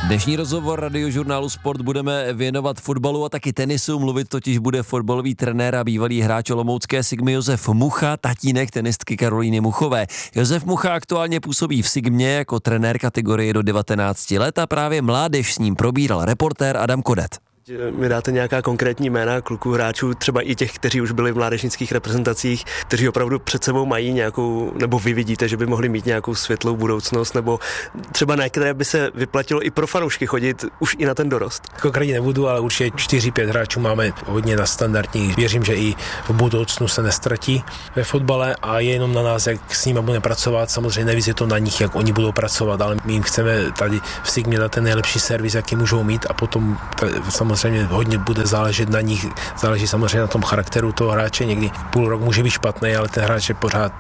Dnešní rozhovor Radiožurnálu Sport budeme věnovat fotbalu a taky tenisu. Mluvit totiž bude fotbalový trenér a bývalý hráč olomoucké Sigmy Josef Mucha, tatínek tenistky Karolíny Muchové. Josef Mucha aktuálně působí v Sigmě jako trenér kategorie do 19 let a právě mládež s ním probíral reportér Adam Kodet. Mi dáte nějaká konkrétní jména kluků, hráčů, třeba i těch, kteří už byli v mládežnických reprezentacích, kteří opravdu před sebou mají nějakou, nebo vy vidíte, že by mohli mít nějakou světlou budoucnost, nebo třeba na které by se vyplatilo i pro fanoušky chodit už i na ten dorost? Konkrétně nebudu, ale určitě 4-5 hráčů máme hodně na standardní. Věřím, že i v budoucnu se nestratí ve fotbale a je jenom na nás, jak s nimi budeme pracovat. Samozřejmě nevíc je to na nich, jak oni budou pracovat, ale my jim chceme tady v Sigmě dát ten nejlepší servis, jaký můžou mít a potom samozřejmě hodně bude záležet na nich, záleží samozřejmě na tom charakteru toho hráče, někdy půl rok může být špatný, ale ten hráč je pořád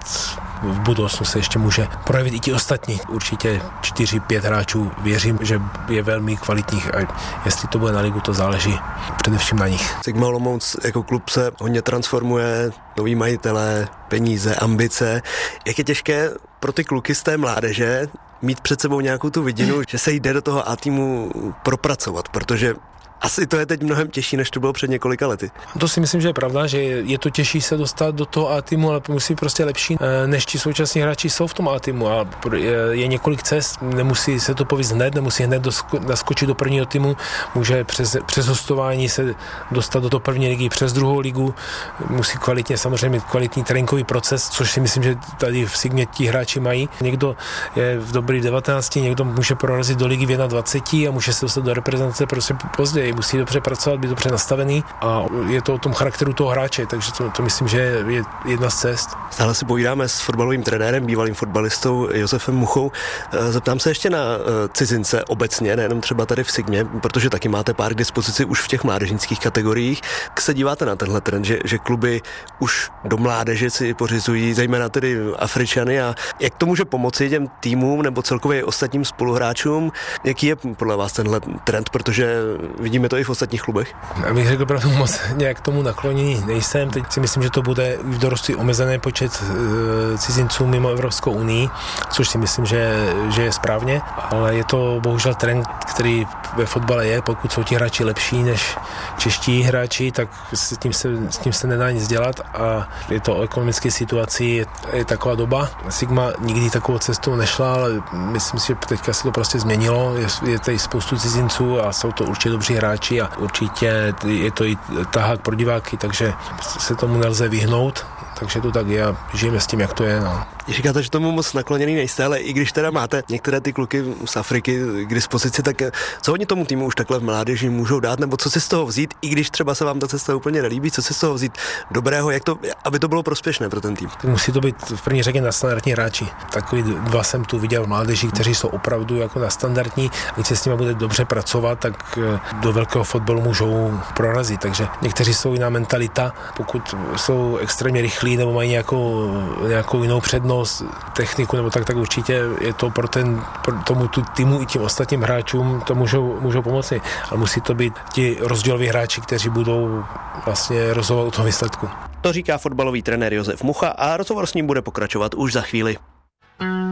v budoucnu se ještě může projevit i ti ostatní. Určitě 4-5 hráčů věřím, že je velmi kvalitních a jestli to bude na ligu, to záleží především na nich. Sigma Olomouc jako klub se hodně transformuje, noví majitelé, peníze, ambice. Jak je těžké pro ty kluky z té mládeže mít před sebou nějakou tu vidinu, že se jde do toho A-týmu propracovat, protože asi to je teď mnohem těžší, než to bylo před několika lety. To si myslím, že je pravda, že je to těžší se dostat do toho A-týmu, ale musí prostě lepší, než ti současní hráči jsou v tom A-týmu a je několik cest, nemusí se to povíct hned, nemusí hned naskočit do prvního týmu, může přes hostování se dostat do toho první ligy, přes druhou ligu, musí kvalitně samozřejmě mít kvalitní tréninkový proces, což si myslím, že tady v Sigmě ti hráči mají. Někdo je v dobrý 19, někdo může prorazit do ligy v 21 a může se dostat do reprezentace prostě později. Musí dobře pracovat, být dobře nastavený a je to o tom charakteru toho hráče, takže to myslím, že je jedna z cest. Stále si povídáme s fotbalovým trenérem, bývalým fotbalistou Josefem Muchou. Zeptám se ještě na cizince obecně, nejenom třeba tady v Sigmě, protože taky máte pár k dispozici už v těch mládežnických kategoriích. Jak se díváte na tenhle trend, že kluby už do mládeže si pořizují, zejména tedy Afričany a jak to může pomoci těm týmům nebo celkově ostatním spoluhráčům? Jaký je podle vás tenhle trend, protože vidíme to i v ostatních klubech? Abych řekl pravdu, moc nějak tomu nakloněný nejsem. Teď si myslím, že to bude v dorostu omezený počet cizinců mimo Evropskou unii, což si myslím, že je správně, ale je to bohužel trend, který ve fotbale je, pokud jsou ti hráči lepší než čeští hráči, tak s tím se nedá nic dělat a je to o ekonomické situaci, je taková doba. Sigma nikdy takovou cestou nešla, ale myslím si, že teďka se to prostě změnilo, je tady spoustu cizinců a jsou to určitě dobří hráči a určitě je to i tahák pro diváky, takže se tomu nelze vyhnout, takže to tak je a žijeme s tím, jak to je. No. Říkáte, že tomu moc nakloněný nejste, ale i když teda máte některé ty kluky z Afriky k dispozici, tak co oni tomu týmu už takhle v mládeži můžou dát, nebo co si z toho vzít, i když třeba se vám ta cesta úplně nelíbí, co si z toho vzít dobrého, aby to bylo prospěšné pro ten tým? Musí to být v první řadě na standardní hráči. Takový dva jsem tu viděl v mládeži, kteří jsou opravdu jako na standardní, když se s nimi bude dobře pracovat, tak do velkého fotbalu můžou prorazit, takže někteří jsou jiná mentalita, pokud jsou extrémně rychlí nebo mají nějakou jinou přednost, techniku nebo tak určitě je to pro tomu týmu i tím ostatním hráčům to můžou pomoci, ale musí to být ti rozdíloví hráči, kteří budou vlastně rozhodovat o tom výsledku. To říká fotbalový trenér Josef Mucha a rozhovor s ním bude pokračovat už za chvíli.